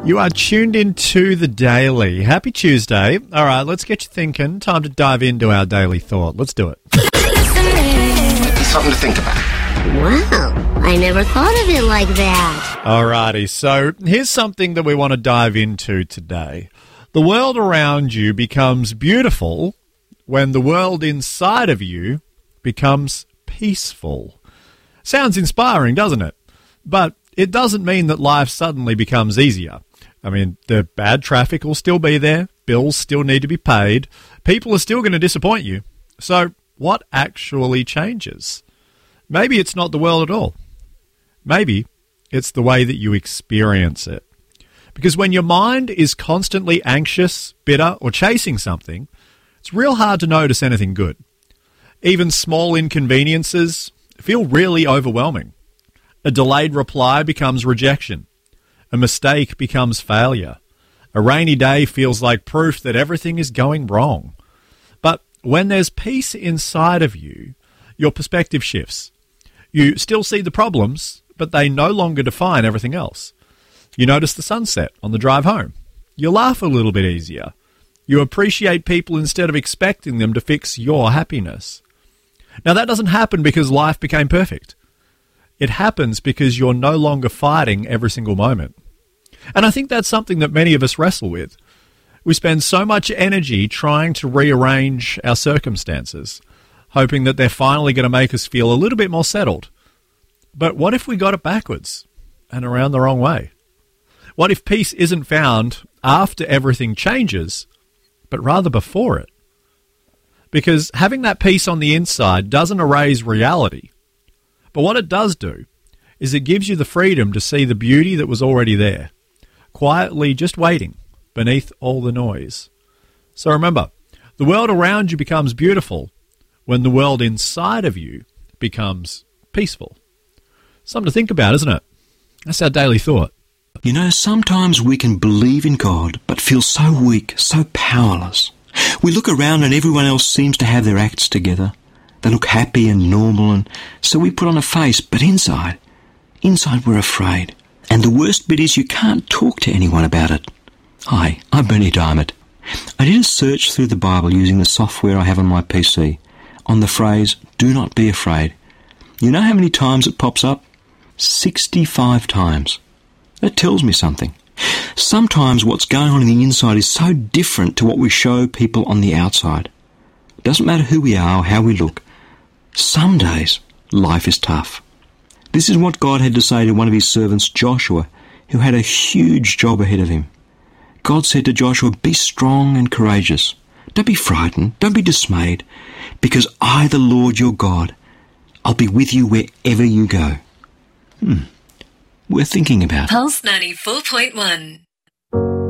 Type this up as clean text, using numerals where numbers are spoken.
You are tuned into The Daily. Happy Tuesday. All right, let's get you thinking. Time to dive into our daily thought. Let's do it. Something to think about. Wow, I never thought of it like that. All righty, so here's something that we want to dive into today. The world around you becomes beautiful when the world inside of you becomes peaceful. Sounds inspiring, doesn't it? But it doesn't mean that life suddenly becomes easier. I mean, the bad traffic will still be there, bills still need to be paid, people are still going to disappoint you. So what actually changes? Maybe it's not the world at all. Maybe it's the way that you experience it. Because when your mind is constantly anxious, bitter, or chasing something, it's real hard to notice anything good. Even small inconveniences feel really overwhelming. A delayed reply becomes rejection. A mistake becomes failure. A rainy day feels like proof that everything is going wrong. But when there's peace inside of you, your perspective shifts. You still see the problems, but they no longer define everything else. You notice the sunset on the drive home. You laugh a little bit easier. You appreciate people instead of expecting them to fix your happiness. Now, that doesn't happen because life became perfect. It happens because you're no longer fighting every single moment. And I think that's something that many of us wrestle with. We spend so much energy trying to rearrange our circumstances, hoping that they're finally going to make us feel a little bit more settled. But what if we got it backwards and around the wrong way? What if peace isn't found after everything changes, but rather before it? Because having that peace on the inside doesn't erase reality. But what it does do is it gives you the freedom to see the beauty that was already there, quietly just waiting beneath all the noise. So remember, the world around you becomes beautiful when the world inside of you becomes peaceful. Something to think about, isn't it? That's our daily thought. You know, sometimes we can believe in God, but feel so weak, so powerless. We look around and everyone else seems to have their acts together. They look happy and normal, and so we put on a face, but inside we're afraid. And the worst bit is you can't talk to anyone about it. Hi, I'm Bernie Diamond. I did a search through the Bible using the software I have on my PC on the phrase, do not be afraid. You know how many times it pops up? 65 times. That tells me something. Sometimes what's going on in the inside is so different to what we show people on the outside. It doesn't matter who we are or how we look. Some days, life is tough. This is what God had to say to one of his servants, Joshua, who had a huge job ahead of him. God said to Joshua, be strong and courageous. Don't be frightened. Don't be dismayed. Because I, the Lord your God, I'll be with you wherever you go. We're thinking about it. Pulse 94.1.